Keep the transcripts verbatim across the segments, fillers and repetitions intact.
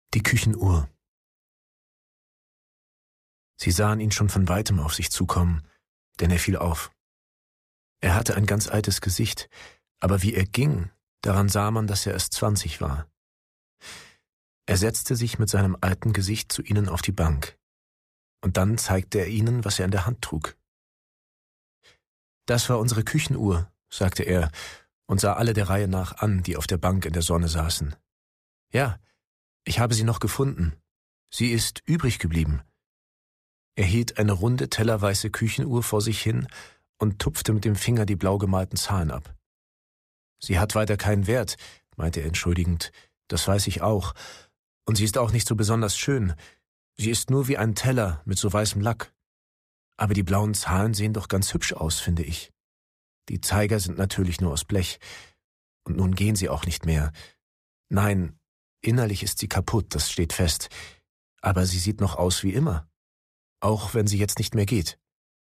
Die Küchenuhr. Sie sahen ihn schon von weitem auf sich zukommen, denn er fiel auf. Er hatte ein ganz altes Gesicht, aber wie er ging, daran sah man, dass er erst zwanzig war. Er setzte sich mit seinem alten Gesicht zu ihnen auf die Bank, und dann zeigte er ihnen, was er in der Hand trug. »Das war unsere Küchenuhr«, sagte er und sah alle der Reihe nach an, die auf der Bank in der Sonne saßen. »Ja, ich habe sie noch gefunden. Sie ist übrig geblieben.« Er hielt eine runde, tellerweiße Küchenuhr vor sich hin und tupfte mit dem Finger die blau gemalten Zahlen ab. »Sie hat weiter keinen Wert«, meinte er entschuldigend, »das weiß ich auch. Und sie ist auch nicht so besonders schön. Sie ist nur wie ein Teller mit so weißem Lack. Aber die blauen Zahlen sehen doch ganz hübsch aus, finde ich. Die Zeiger sind natürlich nur aus Blech. Und nun gehen sie auch nicht mehr. Nein, innerlich ist sie kaputt, das steht fest. Aber sie sieht noch aus wie immer. Auch wenn sie jetzt nicht mehr geht.«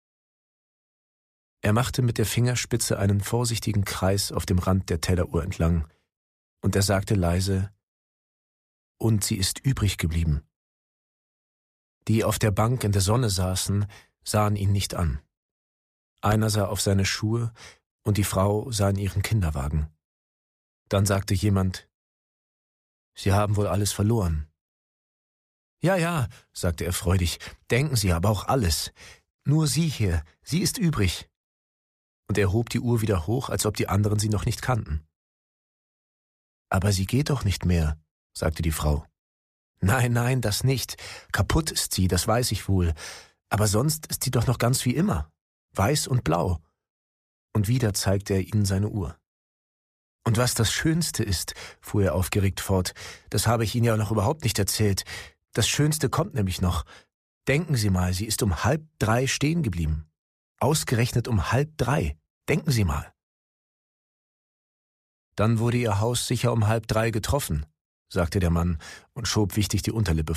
Er machte mit der Fingerspitze einen vorsichtigen Kreis auf dem Rand der Telleruhr entlang, und er sagte leise, »Und sie ist übrig geblieben.« Die auf der Bank in der Sonne saßen, sahen ihn nicht an. Einer sah auf seine Schuhe, und die Frau sah in ihren Kinderwagen. Dann sagte jemand, »Sie haben wohl alles verloren.« »Ja, ja«, sagte er freudig, »denken Sie aber auch alles. Nur sie hier, sie ist übrig.« Und er hob die Uhr wieder hoch, als ob die anderen sie noch nicht kannten. »Aber sie geht doch nicht mehr«, sagte die Frau. »Nein, nein, das nicht. Kaputt ist sie, das weiß ich wohl. Aber sonst ist sie doch noch ganz wie immer. Weiß und blau.« Und wieder zeigte er ihnen seine Uhr. »Und was das Schönste ist«, fuhr er aufgeregt fort, »das habe ich Ihnen ja noch überhaupt nicht erzählt. Das Schönste kommt nämlich noch. Denken Sie mal, sie ist um halb drei stehen geblieben. Ausgerechnet um halb drei. Denken Sie mal.« »Dann wurde Ihr Haus sicher um halb drei getroffen«, sagte der Mann und schob wichtig die Unterlippe